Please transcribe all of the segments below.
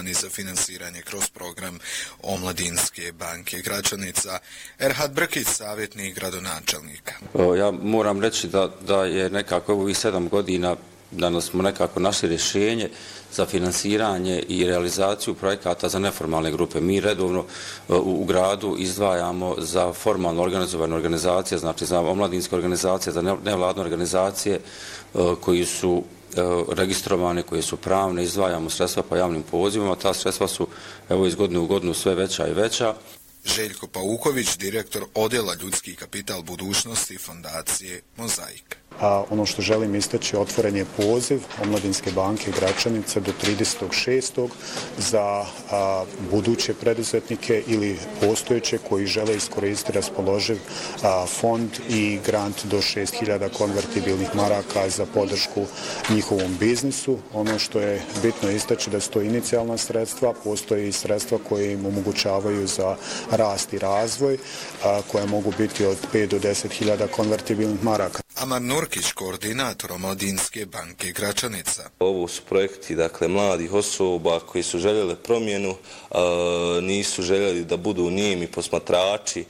zainteresovani za finansiranje kroz program Omladinske banke Gračanica. Erhad Brkić, savjetnik gradonačelnika. Ja moram reći da je nekako ovih 7 godina da smo nekako našli rješenje za finansiranje i realizaciju projekata za neformalne grupe. Mi redovno u gradu izdvajamo za formalno organizovane organizacije, znači za omladinske organizacije, za nevladne organizacije koji su registrovane, koje su pravne, izdvajamo sredstva po javnim pozivima. Ta sredstva su evo iz godine u godinu sve veća i veća. Željko Pauković, direktor Odjela Ljudski kapital budućnosti Fondacije Mozaik. Ono što želim istaći, otvoren je poziv Omladinske banke Gračanice do 30.6. za buduće preduzetnike ili postojeće koji žele iskoristiti raspoloživ fond i grant do 6.000 konvertibilnih maraka za podršku njihovom biznisu. Ono što je bitno istaći da su to inicijalna sredstva, postoje i sredstva koje im omogućavaju za rast i razvoj, koje mogu biti od 5 do 10.000 konvertibilnih maraka. Amar Nurkić, koordinator Omladinske banke Gračanica. Ovo su projekti, dakle, mladih osoba koji su željeli promjenu, nisu željeli da budu nijemi posmatrači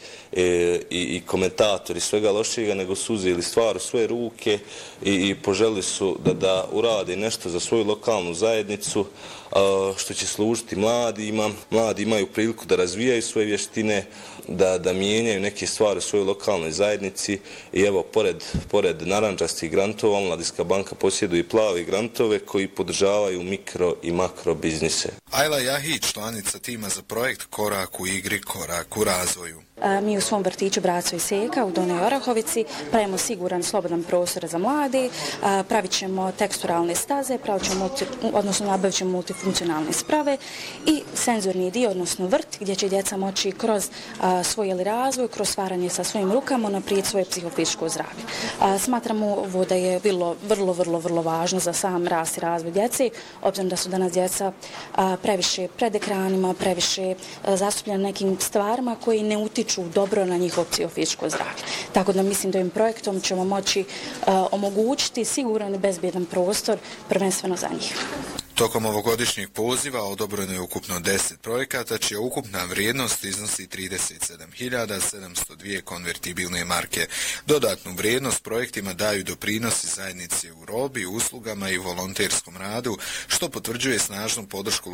i komentatori svega lošega, nego su uzeli stvar u svoje ruke i poželjeli su da urade nešto za svoju lokalnu zajednicu, što će služiti mladima. Mladi imaju priliku da razvijaju svoje vještine, da mijenjaju neke stvari u svojoj lokalnoj zajednici i evo, pored narandžastih grantova, Omladinska banka posjeduje i plave grantove koji podržavaju mikro i makro biznise. Ajla Jahić, članica tima za projekt Korak u igri, korak u razvoju. Mi u svom vrtiću Braco i Seka u Donjoj Orahovici pravimo siguran slobodan prostor za mlade, pravit ćemo teksturalne staze, nabavit ćemo multifunkcionalne sprave i senzorni dio, odnosno vrt, gdje će djeca moći kroz svoj razvoj, kroz stvaranje sa svojim rukama naprijed svoje psihofizičko zdravlje. Smatramo ovo da je vrlo važno za sam rast i razvoj djece, obzirom da su danas djeca previše pred ekranima, previše zastupljene nekim stvarima koji ne utiču dobro na njihovo psihofizičko zdravlje. Tako da mislim da ovim projektom ćemo moći omogućiti siguran i bezbjedan prostor prvenstveno za njih. Tokom ovogodišnjeg poziva odobreno je ukupno 10 projekata, čija ukupna vrijednost iznosi 37.702 konvertibilne marke. Dodatnu vrijednost projektima daju doprinosi zajednice u robi, uslugama i volonterskom radu, što potvrđuje snažnu podršku